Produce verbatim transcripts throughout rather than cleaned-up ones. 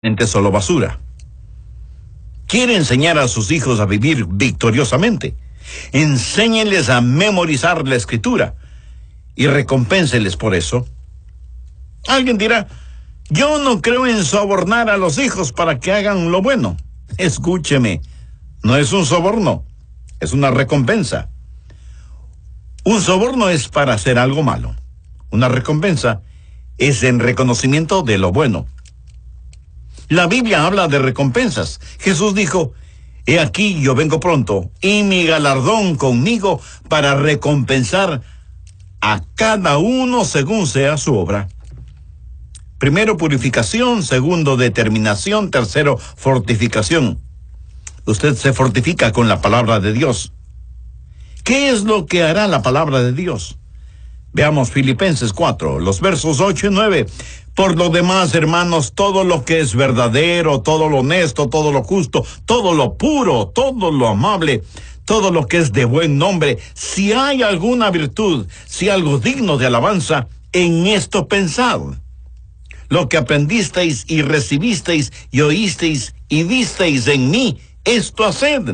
solo basura. Quiere enseñar a sus hijos a vivir victoriosamente. Enséñenles a memorizar la escritura y recompénseles por eso. Alguien dirá, yo no creo en sobornar a los hijos para que hagan lo bueno. Escúcheme, no es un soborno, es una recompensa. Un soborno es para hacer algo malo. Una recompensa es en reconocimiento de lo bueno. La Biblia habla de recompensas. Jesús dijo, he aquí yo vengo pronto, y mi galardón conmigo para recompensar a cada uno según sea su obra. Primero, purificación. Segundo, determinación. Tercero, fortificación. Usted se fortifica con la palabra de Dios. ¿Qué es lo que hará la palabra de Dios? Veamos Filipenses cuatro, los versos ocho y nueve. Por lo demás, hermanos, todo lo que es verdadero, todo lo honesto, todo lo justo, todo lo puro, todo lo amable, todo lo que es de buen nombre, si hay alguna virtud, si algo digno de alabanza, en esto pensad. Lo que aprendisteis y recibisteis y oísteis y visteis en mí, esto haced.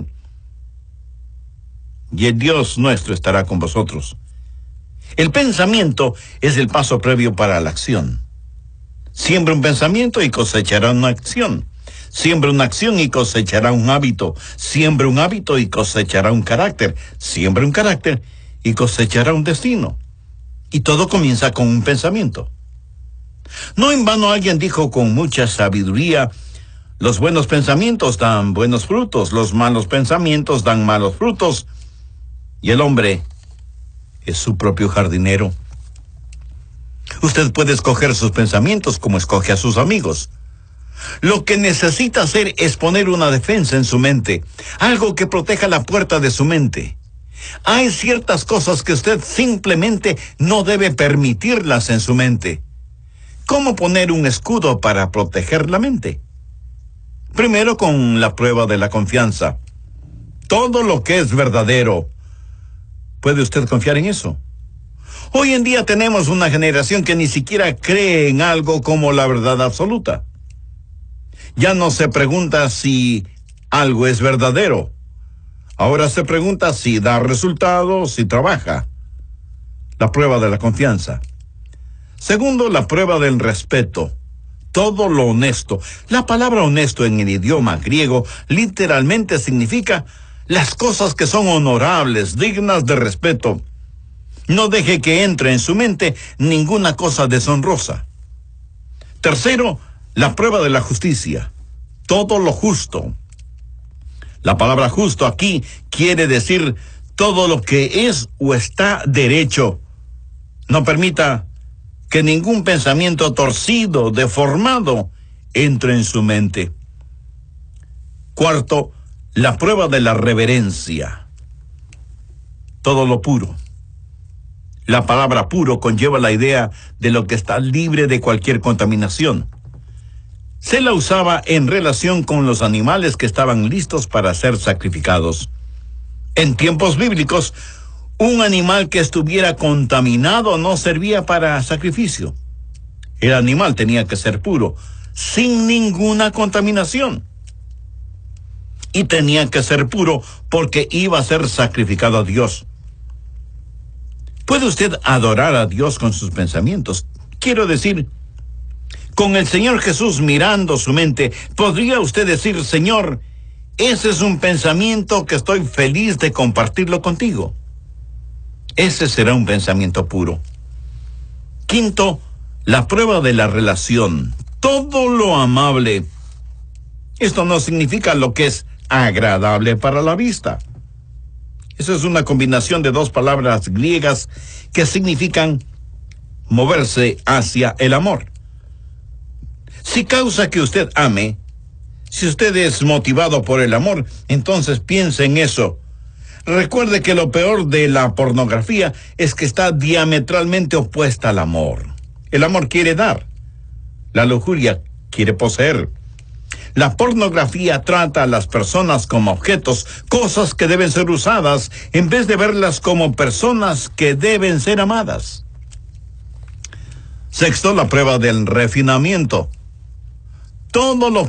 Y el Dios nuestro estará con vosotros. El pensamiento es el paso previo para la acción. Siembra un pensamiento y cosechará una acción. Siembra una acción y cosechará un hábito. Siembra un hábito y cosechará un carácter. Siembra un carácter y cosechará un destino. Y todo comienza con un pensamiento. No en vano alguien dijo con mucha sabiduría, los buenos pensamientos dan buenos frutos, los malos pensamientos dan malos frutos, y el hombre es su propio jardinero. Usted puede escoger sus pensamientos como escoge a sus amigos. Lo que necesita hacer es poner una defensa en su mente, algo que proteja la puerta de su mente. Hay ciertas cosas que usted simplemente no debe permitirlas en su mente. ¿Cómo poner un escudo para proteger la mente? Primero, con la prueba de la confianza. Todo lo que es verdadero, ¿puede usted confiar en eso? Hoy en día tenemos una generación que ni siquiera cree en algo como la verdad absoluta. Ya no se pregunta si algo es verdadero. Ahora se pregunta si da resultados, si trabaja. La prueba de la confianza. Segundo, la prueba del respeto. Todo lo honesto. La palabra honesto en el idioma griego literalmente significa las cosas que son honorables, dignas de respeto. No deje que entre en su mente ninguna cosa deshonrosa. Tercero, la prueba de la justicia. Todo lo justo. La palabra justo aquí quiere decir todo lo que es o está derecho. No permita que ningún pensamiento torcido, deformado, entre en su mente. Cuarto, la prueba de la reverencia. Todo lo puro. La palabra puro conlleva la idea de lo que está libre de cualquier contaminación. Se la usaba en relación con los animales que estaban listos para ser sacrificados. En tiempos bíblicos, un animal que estuviera contaminado no servía para sacrificio. El animal tenía que ser puro, sin ninguna contaminación. Y tenía que ser puro porque iba a ser sacrificado a Dios. ¿Puede usted adorar a Dios con sus pensamientos? Quiero decir, con el Señor Jesús mirando su mente, ¿podría usted decir, Señor, ese es un pensamiento que estoy feliz de compartirlo contigo? Ese será un pensamiento puro. Quinto, la prueba de la relación. Todo lo amable. Esto no significa lo que es agradable para la vista. Eso es una combinación de dos palabras griegas que significan moverse hacia el amor. Si causa que usted ame, si usted es motivado por el amor, entonces piense en eso. Recuerde que lo peor de la pornografía es que está diametralmente opuesta al amor. El amor quiere dar. La lujuria quiere poseer. La pornografía trata a las personas como objetos, cosas que deben ser usadas, en vez de verlas como personas que deben ser amadas. Sexto, la prueba del refinamiento. todos los